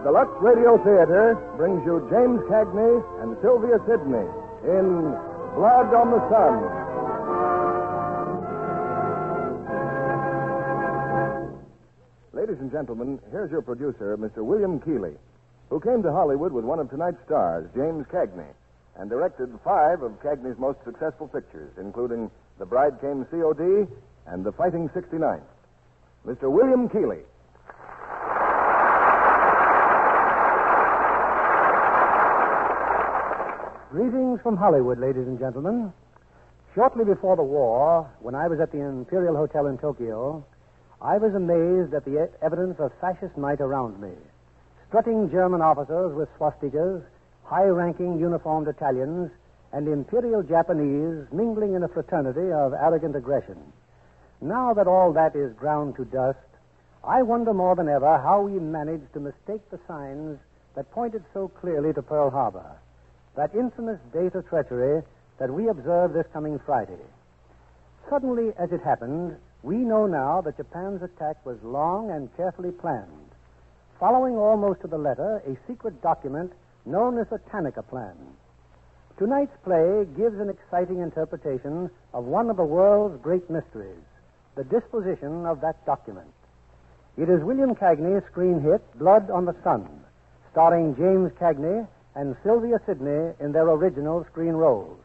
the Lux Radio Theater brings you James Cagney and Sylvia Sidney in Blood on the Sun. Ladies and gentlemen, here's your producer, Mr. William Keighley, who came to Hollywood with one of tonight's stars, James Cagney, and directed 5 of Cagney's most successful pictures, including The Bride Came C.O.D. and The Fighting 69th. Mr. William Keighley. Greetings from Hollywood, ladies and gentlemen. Shortly before the war, when I was at the Imperial Hotel in Tokyo, I was amazed at the evidence of fascist might around me. Strutting German officers with swastikas, high-ranking uniformed Italians, and Imperial Japanese mingling in a fraternity of arrogant aggression. Now that all that is ground to dust, I wonder more than ever how we managed to mistake the signs that pointed so clearly to Pearl Harbor, that infamous date of treachery that we observed this coming Friday. Suddenly, as it happened, we know now that Japan's attack was long and carefully planned, following almost to the letter a secret document known as the Tanaka Plan. Tonight's play gives an exciting interpretation of one of the world's great mysteries, the disposition of that document. It is William Cagney's screen hit, Blood on the Sun, starring James Cagney and Sylvia Sidney in their original screen roles.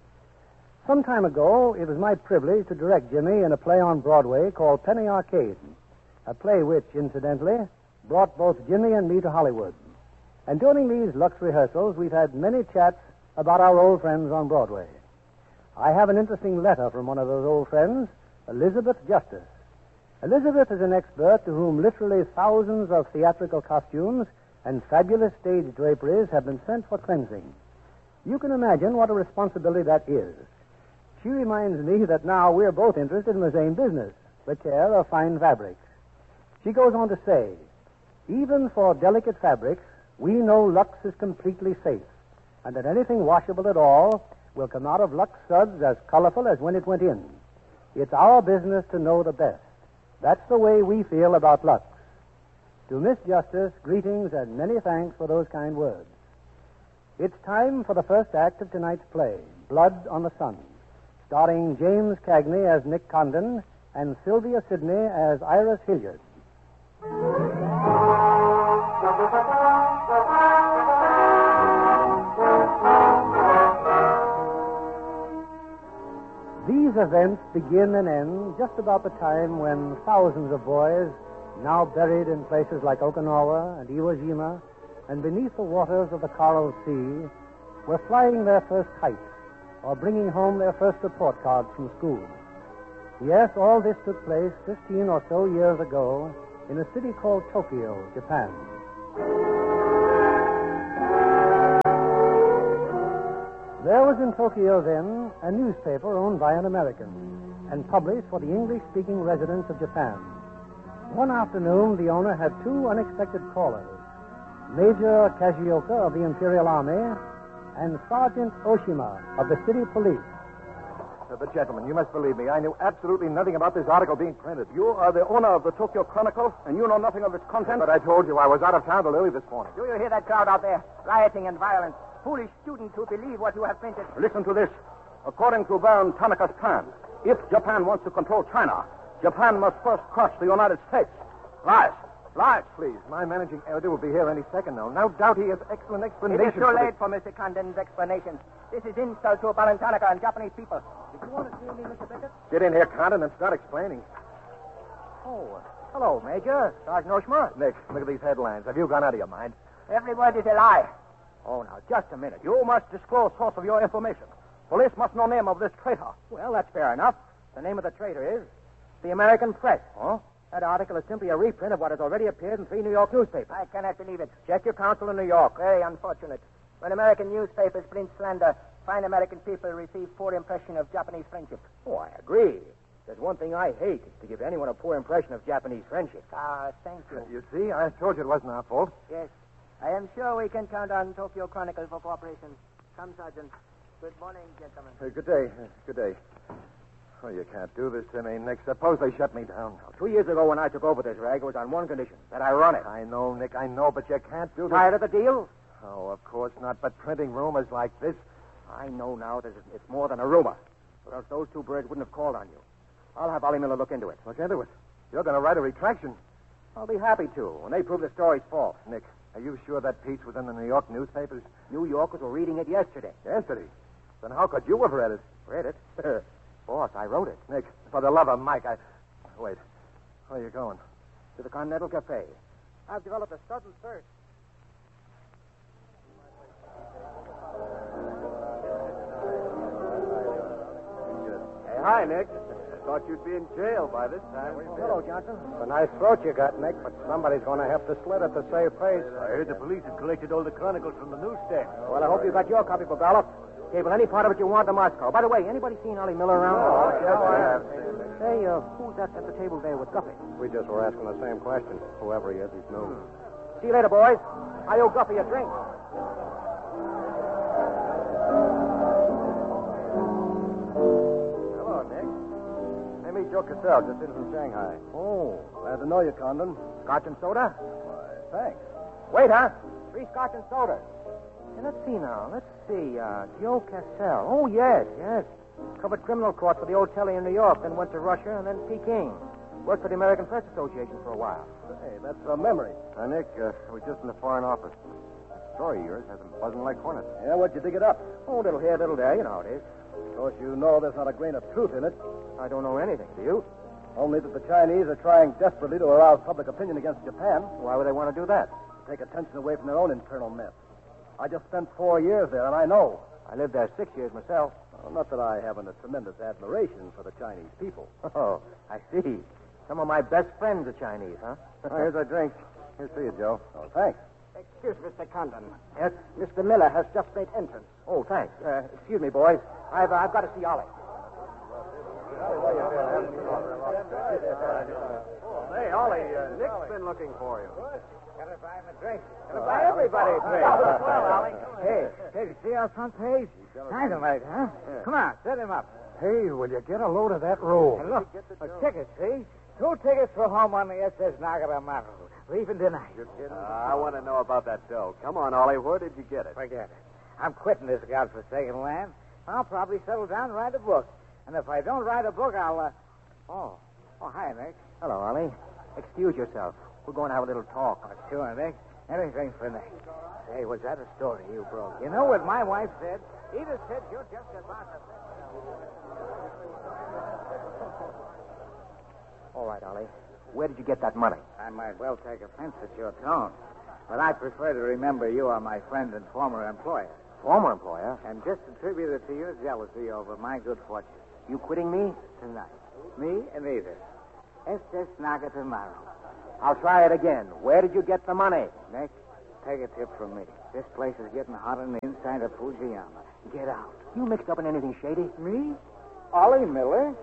Some time ago, it was my privilege to direct Jimmy in a play on Broadway called Penny Arcade, a play which, incidentally, brought both Jimmy and me to Hollywood. And during these Lux rehearsals, we've had many chats about our old friends on Broadway. I have an interesting letter from one of those old friends, Elizabeth Justice. Elizabeth is an expert to whom literally thousands of theatrical costumes and fabulous stage draperies have been sent for cleansing. You can imagine what a responsibility that is. She reminds me that now we're both interested in the same business, the care of fine fabrics. She goes on to say, even for delicate fabrics, we know Lux is completely safe, and that anything washable at all will come out of Lux suds as colorful as when it went in. It's our business to know the best. That's the way we feel about Lux. To Miss Justice, greetings and many thanks for those kind words. It's time for the first act of tonight's play, Blood on the Sun, starring James Cagney as Nick Condon and Sylvia Sidney as Iris Hilliard. These events begin and end just about the time when thousands of boys, now buried in places like Okinawa and Iwo Jima and beneath the waters of the Coral Sea, were flying their first kites or bringing home their first report cards from school. Yes, all this took place 15 or so years ago in a city called Tokyo, Japan. There was in Tokyo then a newspaper owned by an American and published for the English-speaking residents of Japan. One afternoon, the owner had 2 unexpected callers, Major Kajioka of the Imperial Army and Sergeant Oshima of the city police. But, gentlemen, you must believe me. I knew absolutely nothing about this article being printed. You are the owner of the Tokyo Chronicle, and you know nothing of its content? But I told you I was out of town till early this morning. Do you hear that crowd out there? Rioting and violence. Foolish students who believe what you have printed. Listen to this. According to Baron Tanaka's plan, if Japan wants to control China, Japan must first crush the United States. Lies. Lies, please. My managing editor will be here any second now. No doubt he has excellent explanations. It is too late for Mr. Condon's explanation. This is insult to Baron Tanaka and Japanese people. Did you want to see me, Mr. Beckett? Get in here, Condon, and start explaining. Oh, hello, Major. Sergeant Oshima. Nick, look at these headlines. Have you gone out of your mind? Every word is a lie. Oh, now, just a minute. You must disclose source of your information. Police must know name of this traitor. Well, that's fair enough. The name of the traitor is the American Press. Huh? That article is simply a reprint of what has already appeared in 3 New York newspapers. I cannot believe it. Check your counsel in New York. Very unfortunate. When American newspapers print slander, fine American people receive poor impression of Japanese friendship. Oh, I agree. There's one thing I hate, is to give anyone a poor impression of Japanese friendship. Thank you. You see, I told you it wasn't our fault. Yes. I am sure we can count on Tokyo Chronicle for cooperation. Come, Sergeant. Good morning, gentlemen. Good day. Good day. Oh, you can't do this to me, Nick. Suppose they shut me down. 2 years ago when I took over this rag, it was on one condition, that I run it. I know, Nick, I know, but you can't do this. Tired of the deal? Oh, of course not, but printing rumors like this. I know now that it's more than a rumor. Or else those two birds wouldn't have called on you. I'll have Ollie Miller look into it. Look into it. You're going to write a retraction. I'll be happy to, when they prove the story's false. Nick, are you sure that piece was in the New York newspapers? New Yorkers were reading it yesterday. Yesterday? Then how could you have read it? Read it? Boss, I wrote it. Nick, for the love of Mike, Wait. Where are you going? To the Continental Cafe. I've developed a sudden thirst. Hey, hi, Nick. Thought you'd be in jail by this time. Hello, Johnson. It's a nice throat you got, Nick, but somebody's going to have to slit it to save face. I heard the police had collected all the chronicles from the newsstand. Well, I hope you got your copy, Bogalov. Cable any part of it you want to Moscow. By the way, anybody seen Ollie Miller around? Say, who's that at the table there with Guffey? We just were asking the same question. Whoever he is, he's new. See you later, boys. I owe Guffey a drink. Hello, Nick. Hey, meet Joe Cassell, just in from Shanghai. Oh, Glad to know you, Condon. Scotch and soda? Why, thanks. Wait, huh? 3 Scotch and soda. Hey, let's see now. Let's see. Joe Cassell. Oh, yes. Covered criminal court for the old telly in New York, then went to Russia, and then Peking. Worked for the American Press Association for a while. Hey, that's a memory. Nick, we're just in the Foreign Office. That story of yours has them buzzing like hornets. Yeah, what'd you dig it up? Oh, little here, little there. You know how it is. Of course, you know there's not a grain of truth in it. I don't know anything. Do you? Only that the Chinese are trying desperately to arouse public opinion against Japan. Why would they want to do that? To take attention away from their own internal mess. I just spent 4 years there, and I know. I lived there 6 years myself. Well, not that I haven't a tremendous admiration for the Chinese people. Oh, I see. Some of my best friends are Chinese, huh? Oh, here's our drink. Here's to you, Joe. Oh, thanks. Excuse Mr. Condon. Yes? Mr. Miller has just made entrance. Oh, thanks. Excuse me, boys. I've got to see Ollie. Hey, Ollie, Nick's been looking for you. Gotta buy him a drink. Gotta buy everybody a drink. Hey, see our front page? Dynamite, huh? Come on, set him up. Hey, will you get a load of that roll? And look, a ticket, see? 2 tickets for home on the SS Nagaramaru. Leaving tonight. I want to know about that dough. Come on, Ollie. Where did you get it? Forget it. I'm quitting this godforsaken land. I'll probably settle down and write a book. And if I don't write a book, I'll, Oh, hi, Nick. Hello, Ollie. Excuse yourself. We're going to have a little talk. Oh, sure, Nick. Anything for Nick. Say, was that a story you broke? You know what my wife said? Edith said you're just about to... All right, Ollie. Where did you get that money? I might well take offense at your tone, but I prefer to remember you are my friend and former employer. Former employer? And just attribute it to your jealousy over my good fortune. You quitting me? Tonight. Me and Edith. SS Nagatamaru. I'll try it again. Where did you get the money? Nick, take a tip from me. This place is getting hot on the inside of Fujiyama. Get out. You mixed up in anything shady? Me? Ollie Miller?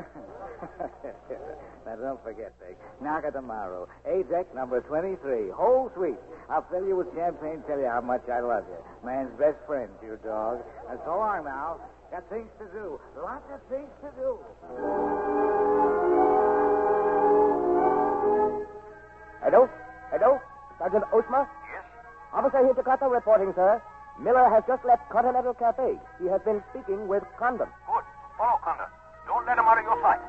Now, don't forget, Nick. Nagatamaru. A-deck number 23. Whole suite. I'll fill you with champagne, tell you how much I love you. Man's best friend, you dog. And so long now. Got things to do. Lots of things to do. Hello? Sergeant Osma? Yes? Officer here, Jakarta, reporting, sir. Miller has just left Continental Cafe. He has been speaking with Condon. Good. Follow Condon. Don't let him out of your sight.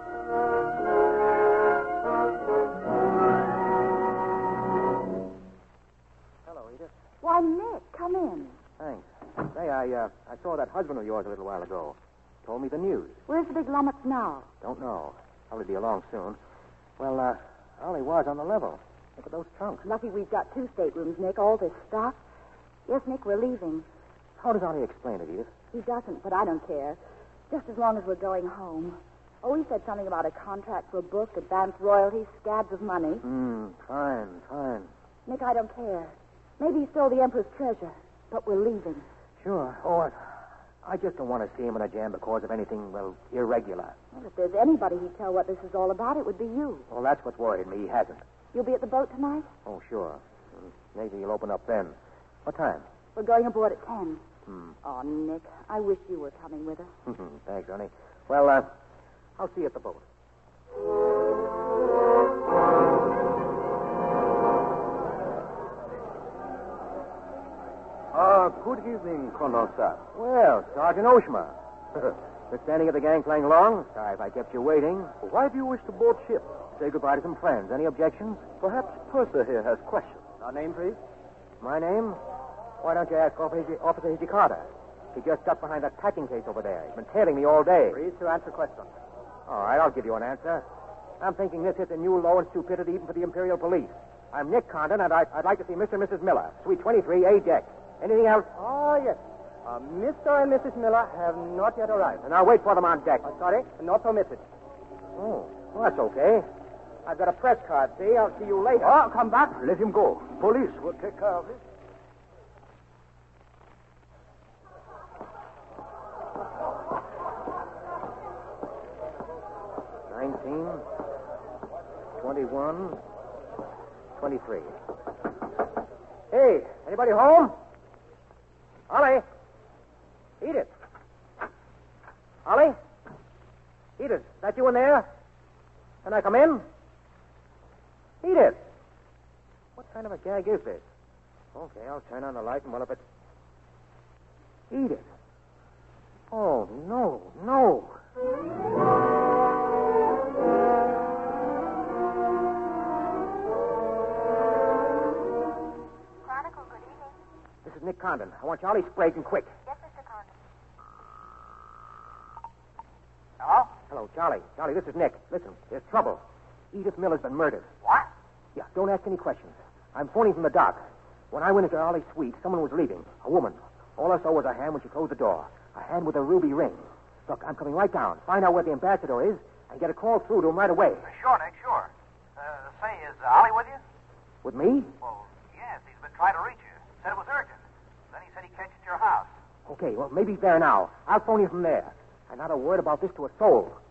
Hello, Edith. Why, Nick, come in. Thanks. Say, I saw that husband of yours a little while ago. Told me the news. Where's the big lummox now? Don't know. Probably be along soon. Well, Ollie was on the level. Look at those trunks. Lucky we've got 2 staterooms, Nick. All this stuff. Yes, Nick, we're leaving. How does Ollie explain it, Edith? He doesn't, but I don't care. Just as long as we're going home. Oh, he said something about a contract for a book, advance royalties, scabs of money. Fine. Nick, I don't care. Maybe he stole the Emperor's treasure, but we're leaving. Sure. Oh, I just don't want to see him in a jam because of anything, well, irregular. Well, if there's anybody who'd tell what this is all about, it would be you. Well, that's what's worried me. He hasn't. You'll be at the boat tonight? Oh, sure. Maybe he'll open up then. What time? We're going aboard at 10. Oh, Nick, I wish you were coming with us. Thanks, honey. Well, I'll see you at the boat. Good evening, Colonel Sapp. Well, Sergeant Oshma. Been standing at the gangplank long? Sorry if I kept you waiting. Why do you wish to board ship? Say goodbye to some friends. Any objections? Perhaps Purser here has questions. Our name, please? My name? Why don't you ask Officer Hijikata? He just got behind that packing case over there. He's been tailing me all day. Please to answer questions. All right, I'll give you an answer. I'm thinking this hits a new low in stupidity even for the Imperial Police. I'm Nick Condon, and I'd like to see Mr. and Mrs. Miller, Suite 23, A deck. Anything else? Oh, yes. Mr. and Mrs. Miller have not yet arrived. And I'll wait for them on deck. Sorry, not permitted. Oh, well, that's okay. I've got a press card, see? I'll see you later. Oh, come back. Let him go. Police will take care of it. $19, $21, $23. Hey, anybody home? Ollie? Edith? Ollie? Edith, that you in there? Can I come in? Edith! What kind of a gag is this? Okay, I'll turn on the light and well, if it's... Edith! Oh, no, no. Chronicle, good evening. This is Nick Condon. I want Charlie Sprague and quick. Yes, Mr. Condon. Hello? Hello, Charlie. Charlie, this is Nick. Listen, there's trouble. Edith Miller's been murdered. What? Yeah, don't ask any questions. I'm phoning from the dock. When I went into Ollie's suite, someone was leaving. A woman. All I saw was a hand when she closed the door. A hand with a ruby ring. Look, I'm coming right down. Find out where the ambassador is and get a call through to him right away. Sure, Nick, sure. Say, is Ollie with you? With me? Well, yes, he's been trying to reach you. Said it was urgent. Then he said he'd catch you at your house. Okay, well, maybe he's there now. I'll phone you from there. And not a word about this to a soul.